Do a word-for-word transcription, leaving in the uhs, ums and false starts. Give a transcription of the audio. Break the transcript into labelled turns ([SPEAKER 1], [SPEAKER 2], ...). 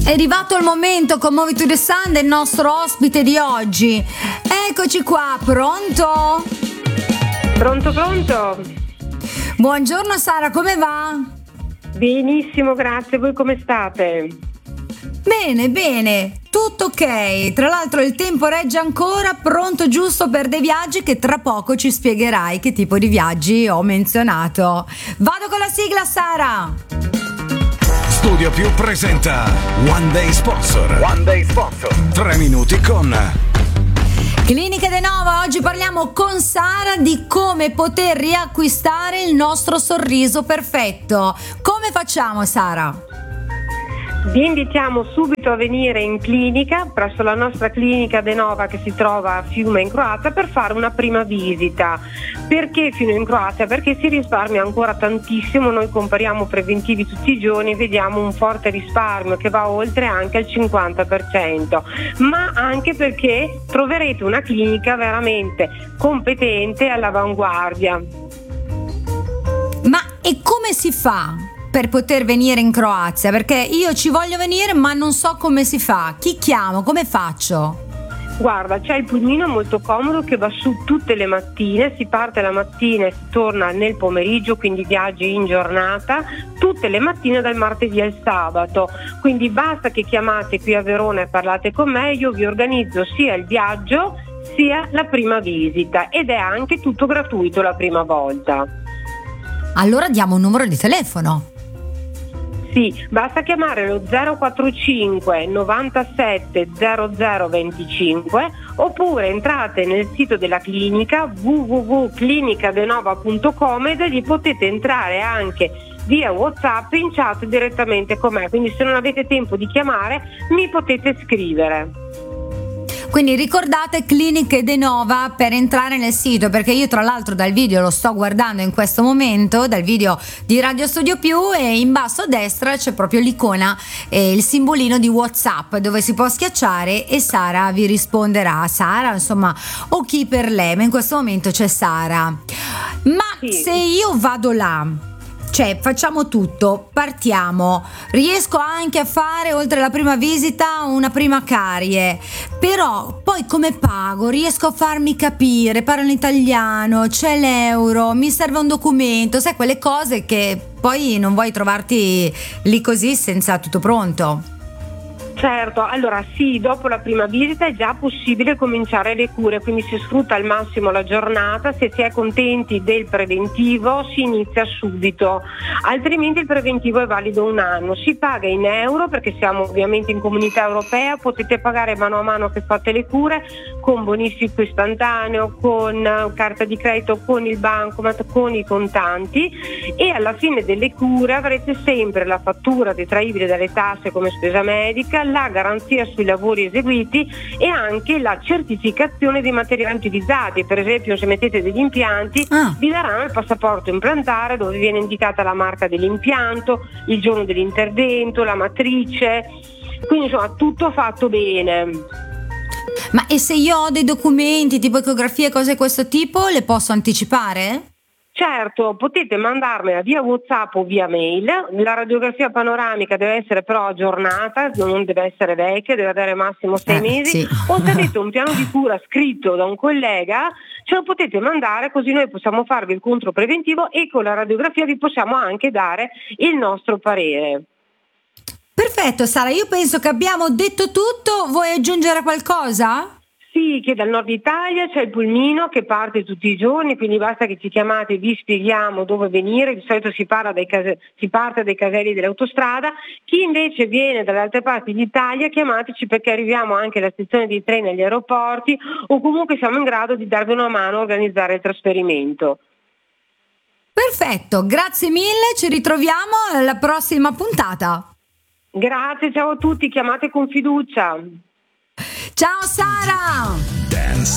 [SPEAKER 1] È arrivato il momento con Movie to the Sun del nostro ospite di oggi. Eccoci qua, pronto?
[SPEAKER 2] Pronto, pronto.
[SPEAKER 1] Buongiorno Sara, come va?
[SPEAKER 2] Benissimo, grazie. Voi come state?
[SPEAKER 1] Bene, bene, tutto ok. Tra l'altro il tempo regge ancora, pronto giusto per dei viaggi che tra poco ci spiegherai che tipo di viaggi ho menzionato. Vado con la sigla, Sara.
[SPEAKER 3] Studio Più presenta One Day Sponsor. One Day Sponsor. Tre minuti con
[SPEAKER 1] Clinica Denova. Oggi parliamo con Sara di come poter riacquistare il nostro sorriso perfetto. Come facciamo, Sara?
[SPEAKER 2] Vi invitiamo subito a venire in clinica, presso la nostra clinica Denova che si trova a Fiume in Croazia, per fare una prima visita. Perché fino in Croazia? Perché si risparmia ancora tantissimo, noi compariamo preventivi tutti i giorni e vediamo un forte risparmio che va oltre anche al cinquanta per cento, ma anche perché troverete una clinica veramente competente e all'avanguardia.
[SPEAKER 1] Ma e come si fa per poter venire in Croazia? Perché io ci voglio venire ma non so come si fa. Chi chiamo? Come faccio?
[SPEAKER 2] Guarda, c'è il pulmino molto comodo che va su tutte le mattine, si parte la mattina e si torna nel pomeriggio, quindi viaggi in giornata, tutte le mattine dal martedì al sabato. Quindi basta che chiamate qui a Verona e parlate con me, io vi organizzo sia il viaggio sia la prima visita, ed è anche tutto gratuito la prima volta.
[SPEAKER 1] Allora diamo un numero di telefono.
[SPEAKER 2] Sì, basta chiamare lo zero quattro cinque novantasette zero zero venticinque, oppure entrate nel sito della clinica w w w punto clinica denova punto com e da lì potete entrare anche via WhatsApp in chat direttamente con me, quindi se non avete tempo di chiamare mi potete scrivere.
[SPEAKER 1] Quindi ricordate Cliniche Denova per entrare nel sito, perché io tra l'altro dal video lo sto guardando in questo momento, dal video di Radio Studio Più, e in basso a destra c'è proprio l'icona e il simbolino di WhatsApp dove si può schiacciare e Sara vi risponderà. Sara, insomma, o chi per lei, ma in questo momento c'è Sara. Ma
[SPEAKER 2] sì.
[SPEAKER 1] Se io vado là, cioè facciamo tutto, partiamo, riesco anche a fare oltre la prima visita una prima carie, però poi come pago? Riesco a farmi capire, parlo in italiano, c'è l'euro, mi serve un documento, sai quelle cose che poi non vuoi trovarti lì così senza tutto pronto.
[SPEAKER 2] Certo, allora sì, dopo la prima visita è già possibile cominciare le cure, quindi si sfrutta al massimo la giornata. Se si è contenti del preventivo si inizia subito, altrimenti il preventivo è valido un anno. Si paga in euro perché siamo ovviamente in comunità europea, potete pagare mano a mano che fate le cure con bonifico istantaneo, con carta di credito, con il bancomat, con i contanti, e alla fine delle cure avrete sempre la fattura detraibile dalle tasse come spesa medica, la garanzia sui lavori eseguiti e anche la certificazione dei materiali utilizzati. Per esempio, se mettete degli impianti ah. vi daranno il passaporto implantare dove viene indicata la marca dell'impianto, il giorno dell'intervento, la matrice, quindi insomma tutto fatto bene.
[SPEAKER 1] Ma e se io ho dei documenti tipo ecografie, cose di questo tipo, le posso anticipare?
[SPEAKER 2] Certo, potete mandarmela via WhatsApp o via mail. La radiografia panoramica deve essere però aggiornata, non deve essere vecchia, deve avere massimo sei
[SPEAKER 1] eh,
[SPEAKER 2] mesi.
[SPEAKER 1] Sì.
[SPEAKER 2] O se avete un piano di cura scritto da un collega, ce lo potete mandare, così noi possiamo farvi il controllo preventivo e con la radiografia vi possiamo anche dare il nostro parere.
[SPEAKER 1] Perfetto Sara, io penso che abbiamo detto tutto. Vuoi aggiungere qualcosa?
[SPEAKER 2] Sì, che dal nord Italia c'è il pulmino che parte tutti i giorni, quindi basta che ci chiamate e vi spieghiamo dove venire. Di solito si, parla dai case, si parte dai caselli dell'autostrada. Chi invece viene dalle altre parti d'Italia, chiamateci perché arriviamo anche alla stazione di treni, agli aeroporti, o comunque siamo in grado di darvi una mano a organizzare il trasferimento.
[SPEAKER 1] Perfetto, grazie mille, ci ritroviamo alla prossima puntata.
[SPEAKER 2] Grazie, ciao a tutti, chiamate con fiducia.
[SPEAKER 1] Ciao Sara!
[SPEAKER 3] Dance